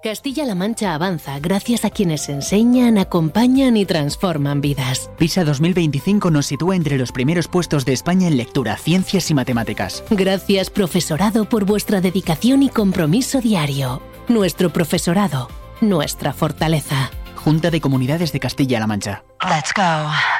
Castilla-La Mancha avanza gracias a quienes enseñan, acompañan y transforman vidas. PISA 2025 nos sitúa entre los primeros puestos de España en lectura, ciencias y matemáticas. Gracias, profesorado, por vuestra dedicación y compromiso diario. Nuestro profesorado, nuestra fortaleza. Junta de Comunidades de Castilla-La Mancha. Let's go.